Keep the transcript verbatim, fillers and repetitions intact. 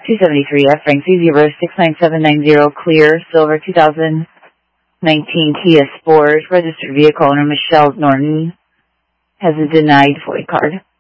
two seventy-three F Frank C zero six nine seven nine zero clear silver two thousand nineteen Kia Sport registered vehicle owner Michelle Norton has a denied void card.